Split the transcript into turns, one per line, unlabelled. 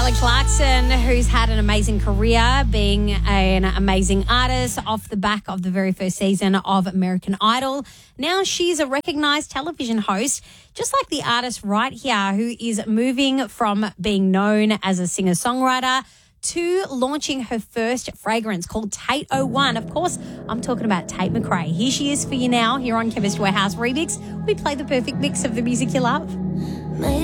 Kelly Clarkson, who's had an amazing career being an amazing artist off the back of the very first season of American Idol. Now she's a recognised television host, just like the artist right here, who is moving from being known as a singer-songwriter to launching her first fragrance called Tate 01. Of course, I'm talking about Tate McRae. Here she is for you now, here on Chemist Warehouse Remix. We play the perfect mix of the music you love.